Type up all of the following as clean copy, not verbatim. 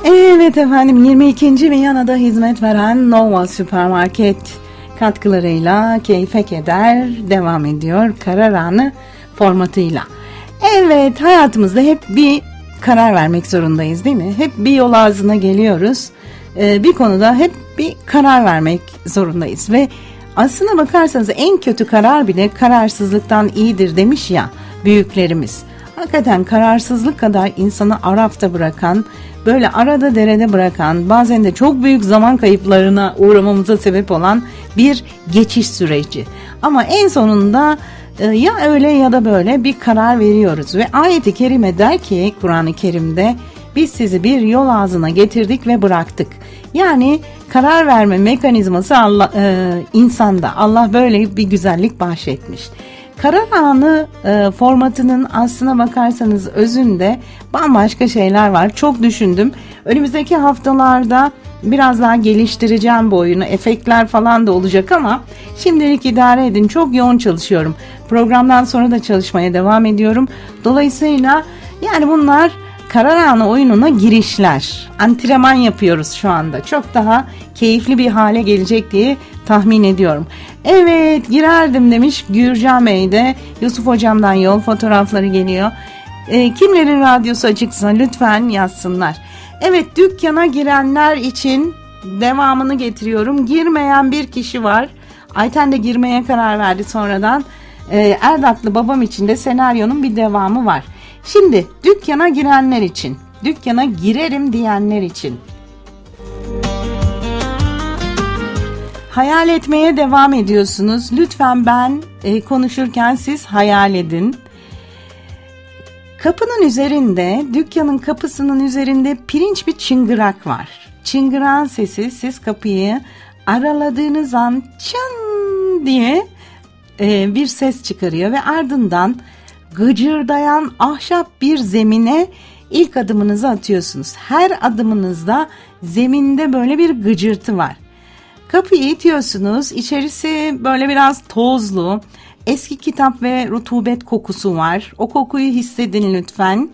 Evet efendim, 22. Viyana'da hizmet veren Nova Süpermarket katkılarıyla Keyfe Keder devam ediyor karar anı formatıyla. Evet, hayatımızda hep bir karar vermek zorundayız değil mi? Hep bir yol ağzına geliyoruz. Bir konuda hep bir karar vermek zorundayız ve aslına bakarsanız en kötü karar bile kararsızlıktan iyidir demiş ya büyüklerimiz. Hakikaten kararsızlık kadar insanı arafta bırakan, böyle arada derede bırakan, bazen de çok büyük zaman kayıplarına uğramamıza sebep olan bir geçiş süreci. Ama en sonunda ya öyle ya da böyle bir karar veriyoruz ve ayet-i kerime der ki Kur'an-ı Kerim'de biz sizi bir yol ağzına getirdik ve bıraktık. Yani karar verme mekanizması insanda. Allah böyle bir güzellik bahşetmiş. Karar anı formatının aslına bakarsanız özünde bambaşka şeyler var. Çok düşündüm. Önümüzdeki haftalarda biraz daha geliştireceğim bu oyunu. Efektler falan da olacak ama şimdilik idare edin. Çok yoğun çalışıyorum. Programdan sonra da çalışmaya devam ediyorum. Dolayısıyla yani bunlar karar anı oyununa girişler. Antrenman yapıyoruz şu anda. Çok daha keyifli bir hale gelecek diye tahmin ediyorum. Evet, girerdim demiş Gürcan Bey de. Yusuf Hocam'dan yol fotoğrafları geliyor. Kimlerin radyosu açıksa lütfen yazsınlar. Evet, dükkana girenler için devamını getiriyorum. Girmeyen bir kişi var. Ayten de girmeye karar verdi sonradan. Erdaklı babam için de senaryonun bir devamı var. Şimdi dükkana girenler için, dükkana girerim diyenler için. Hayal etmeye devam ediyorsunuz. Lütfen ben konuşurken siz hayal edin. Kapının üzerinde, dükkanın kapısının üzerinde pirinç bir çıngırak var. Çıngırağın sesi, siz kapıyı araladığınız an çın diye bir ses çıkarıyor ve ardından gıcırdayan ahşap bir zemine ilk adımınızı atıyorsunuz. Her adımınızda zeminde böyle bir gıcırtı var. Kapıyı itiyorsunuz. İçerisi böyle biraz tozlu. Eski kitap ve rutubet kokusu var. O kokuyu hissedin lütfen.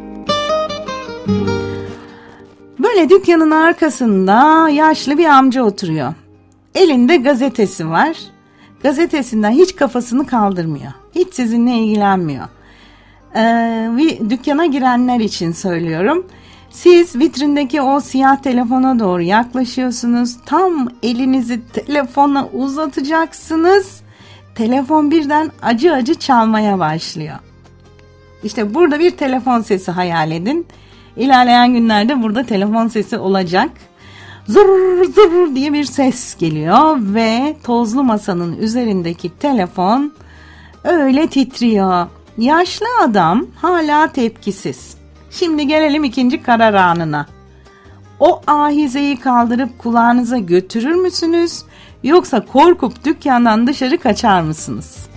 Böyle dükkanın arkasında yaşlı bir amca oturuyor. Elinde gazetesi var. Gazetesinden hiç kafasını kaldırmıyor. Hiç sizinle ilgilenmiyor. Dükkana girenler için söylüyorum. Siz vitrindeki o siyah telefona doğru yaklaşıyorsunuz. Tam elinizi telefona uzatacaksınız. Telefon birden acı acı çalmaya başlıyor. İşte burada bir telefon sesi hayal edin. İlerleyen günlerde burada telefon sesi olacak. Zırr zırr diye bir ses geliyor ve tozlu masanın üzerindeki telefon öyle titriyor. Yaşlı adam hala tepkisiz. Şimdi gelelim ikinci karar anına. O ahizeyi kaldırıp kulağınıza götürür müsünüz? Yoksa korkup dükkandan dışarı kaçar mısınız?